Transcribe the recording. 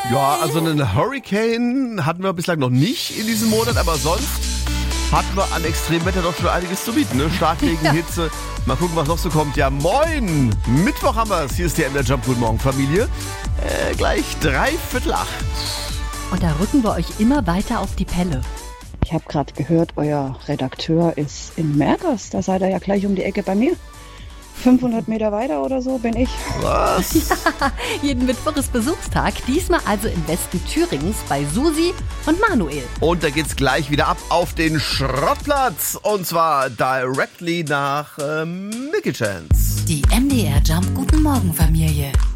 Ja, also einen Hurricane hatten wir bislang noch nicht in diesem Monat, aber sonst hatten wir an Extremwetter doch schon einiges zu bieten. Ne? Starkregen, Hitze. Mal gucken, was noch so kommt. Ja, moin! Mittwoch haben wir es. Hier ist der MDR Jump. Guten Morgen, Familie. Gleich 7:45. Und da rücken wir euch immer weiter auf die Pelle. Ich habe gerade gehört, euer Redakteur ist in Mergers. Da seid ihr ja gleich um die Ecke bei mir. 500 Meter weiter oder so bin ich. Was? Ja, jeden Mittwoch ist Besuchstag. Diesmal also im Westen Thürings bei Susi und Manuel. Und da geht's gleich wieder ab auf den Schrottplatz. Und zwar directly nach Mickey Chance. Die MDR Jump Guten Morgen Familie.